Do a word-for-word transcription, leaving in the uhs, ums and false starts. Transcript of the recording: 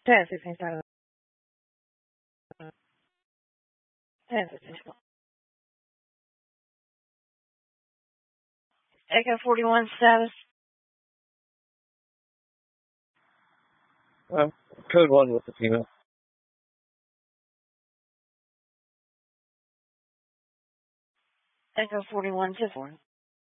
ten sixteen status. ten sixteen. Echo forty-one status. Um, code one with the female. Echo forty-one to four.